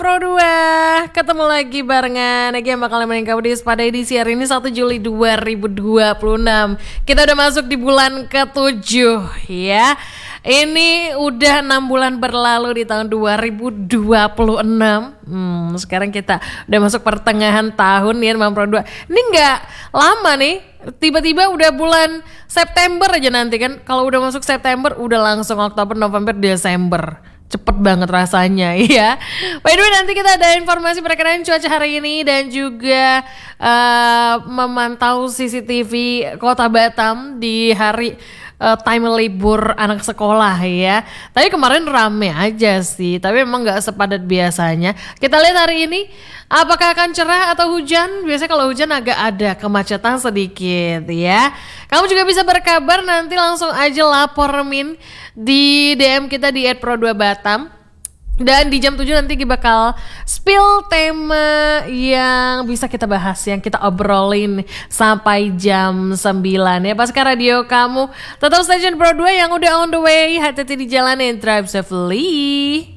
Pro 2, ketemu lagi barengan Egy yang bakal nemenin kamu pada edisi hari ini 1 Juli 2026. Kita udah masuk di bulan ke-7 ya. Ini udah 6 bulan berlalu di tahun 2026. Sekarang kita udah masuk pertengahan tahun ya Mam Pro 2. Ini gak lama nih, tiba-tiba udah bulan September aja nanti kan. Kalau udah masuk September udah langsung Oktober, November, Desember. Cepet banget rasanya ya. By the way, nanti kita ada informasi perkiraan cuaca hari ini dan juga memantau CCTV Kota Batam di hari time libur anak sekolah ya. Tapi kemarin rame aja sih, tapi memang gak sepadat biasanya. Kita lihat hari ini apakah akan cerah atau hujan. Biasanya kalau hujan agak ada kemacetan sedikit ya. Kamu juga bisa berkabar, nanti langsung aja lapor Min di DM kita di @pro2batam. Dan di jam 7 nanti bakal spill tema yang bisa kita bahas, yang kita obrolin sampai jam 9 ya. Pasca radio kamu tetap stay tune Pro 2 yang udah on the way. Hati-hati di jalan and drive safely.